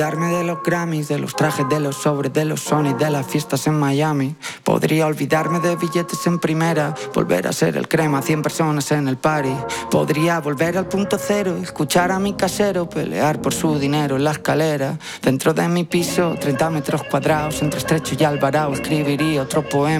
Darme de los Grammys, de los trajes, de los sobres, de los Sony, de las fiestas en Miami. Podría olvidarme de billetes en primera, volver a ser el crema, 100 personas en el party. Podría volver al punto cero, escuchar a mi casero pelear por su dinero en la escalera. Dentro de mi piso, 30 metros cuadrados, entre Estrecho y Alvarado, escribiría otro poema.